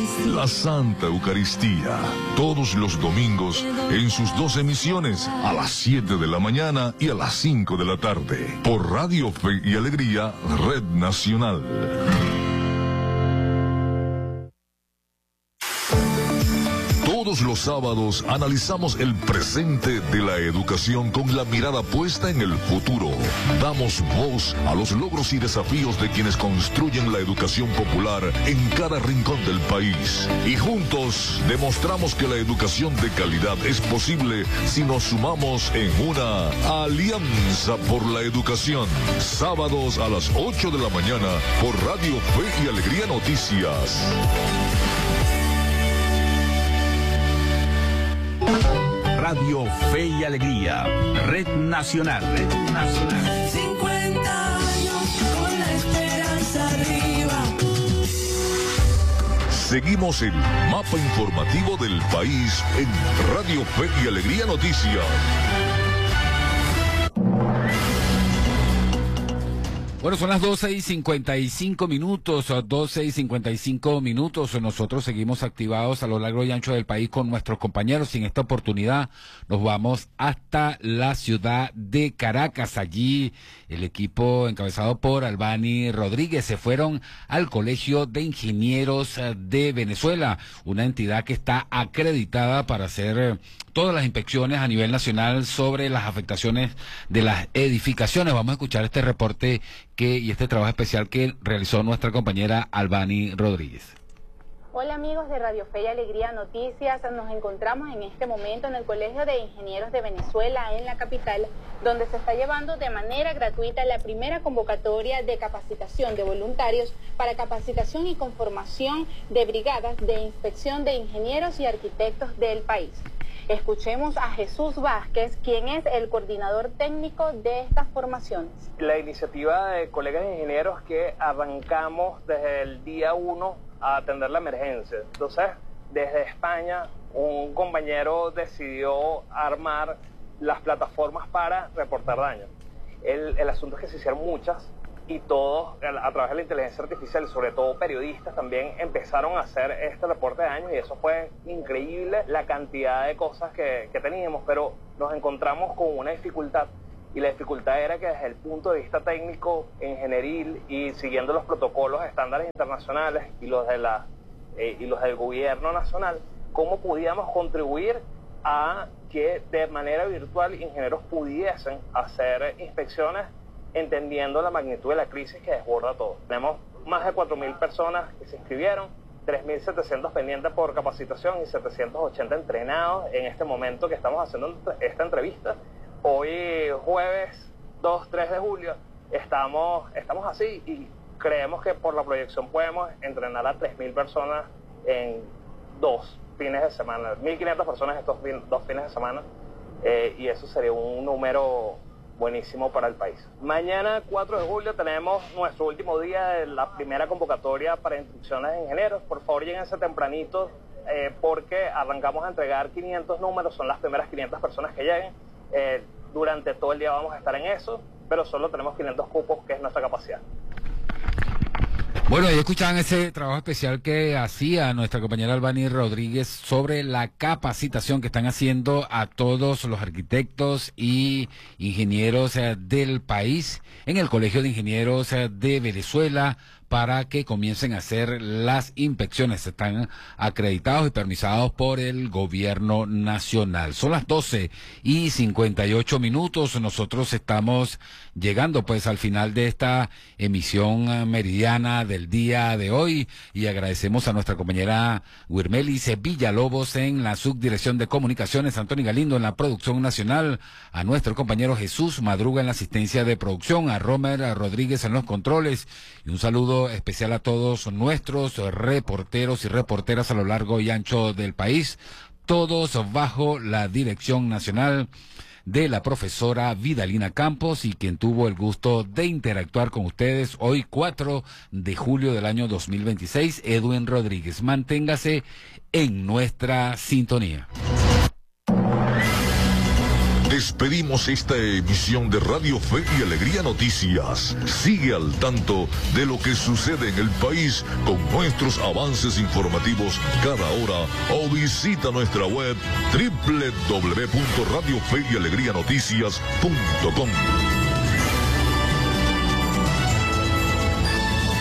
La Santa Eucaristía, todos los domingos en sus dos emisiones, a las 7 de la mañana y a las 5 de la tarde, por Radio Fe y Alegría, Red Nacional. Todos los sábados analizamos el presente de la educación con la mirada puesta en el futuro. Damos voz a los logros y desafíos de quienes construyen la educación popular en cada rincón del país. Y juntos demostramos que la educación de calidad es posible si nos sumamos en una alianza por la educación. Sábados a las 8 de la mañana por Radio Fe y Alegría Noticias. Radio Fe y Alegría, Red Nacional, Red Nacional. 50 años con la esperanza arriba. Seguimos el mapa informativo del país en Radio Fe y Alegría Noticias. Bueno, son las 12:55, 12:55. Nosotros seguimos activados a lo largo y ancho del país con nuestros compañeros y en esta oportunidad nos vamos hasta la ciudad de Caracas. Allí el equipo encabezado por Albany Rodríguez se fueron al Colegio de Ingenieros de Venezuela, una entidad que está acreditada para hacer todas las inspecciones a nivel nacional sobre las afectaciones de las edificaciones. Vamos a escuchar este reporte y este trabajo especial que realizó nuestra compañera Albany Rodríguez. Hola amigos de Radio Fe y Alegría Noticias, nos encontramos en este momento en el Colegio de Ingenieros de Venezuela en la capital, donde se está llevando de manera gratuita la primera convocatoria de capacitación de voluntarios para capacitación y conformación de brigadas de inspección de ingenieros y arquitectos del país. Escuchemos a Jesús Vázquez, quien es el coordinador técnico de estas formaciones. La iniciativa de colegas ingenieros que arrancamos desde el día 1 a atender la emergencia. Entonces, desde España, un compañero decidió armar las plataformas para reportar daños. El asunto es que se hicieron muchas y todos, a través de la inteligencia artificial, sobre todo periodistas, también empezaron a hacer este reporte de daños y eso fue increíble la cantidad de cosas que teníamos, pero nos encontramos con una dificultad. Y la dificultad era que desde el punto de vista técnico, ingenieril y siguiendo los protocolos estándares internacionales y los del gobierno nacional, cómo podíamos contribuir a que de manera virtual ingenieros pudiesen hacer inspecciones entendiendo la magnitud de la crisis que desborda todo. Tenemos más de 4.000 personas que se inscribieron, 3.700 pendientes por capacitación y 780 entrenados en este momento que estamos haciendo esta entrevista. Hoy, jueves 2-3 de julio, estamos así y creemos que por la proyección podemos entrenar a 3.000 personas en 2 fines de semana, 1.500 personas estos 2 fines de semana, y eso sería un número buenísimo para el país. Mañana, 4 de julio, tenemos nuestro último día de la primera convocatoria para instrucciones de ingenieros. Por favor, lléguense tempranito porque arrancamos a entregar 500 números, son las primeras 500 personas que lleguen. Durante todo el día vamos a estar en eso, pero solo tenemos 500 cupos, que es nuestra capacidad. Bueno, ahí escuchaban ese trabajo especial que hacía nuestra compañera Albany Rodríguez sobre la capacitación que están haciendo a todos los arquitectos y ingenieros del país en el Colegio de Ingenieros de Venezuela para que comiencen a hacer las inspecciones. Están acreditados y permisados por el gobierno nacional. Son las 12:58. Nosotros estamos llegando pues al final de esta emisión meridiana del día de hoy y agradecemos a nuestra compañera Wirmelis Villalobos en la subdirección de comunicaciones, Antonio Galindo en la producción nacional, a nuestro compañero Jesús Madruga en la asistencia de producción, a Romer Rodríguez en los controles y un saludo especial a todos nuestros reporteros y reporteras a lo largo y ancho del país, todos bajo la dirección nacional de la profesora Vidalina Campos y quien tuvo el gusto de interactuar con ustedes hoy 4 de julio del año 2026, Edwin Rodríguez. Manténgase en nuestra sintonía. Despedimos esta emisión de Radio Fe y Alegría Noticias. Sigue al tanto de lo que sucede en el país con nuestros avances informativos cada hora o visita nuestra web www.radiofeyalegrianoticias.com.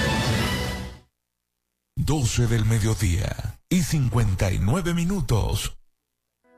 12 del mediodía y 59 minutos.